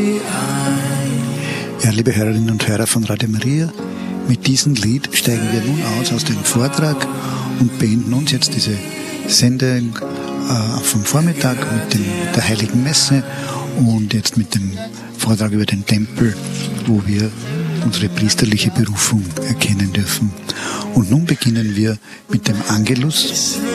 Ja, liebe Hörerinnen und Hörer von Radio Maria, mit diesem Lied steigen wir nun aus dem Vortrag und beenden uns jetzt diese Sendung vom Vormittag mit der Heiligen Messe und jetzt mit dem Vortrag über den Tempel, wo wir unsere priesterliche Berufung erkennen dürfen. Und nun beginnen wir mit dem Angelus.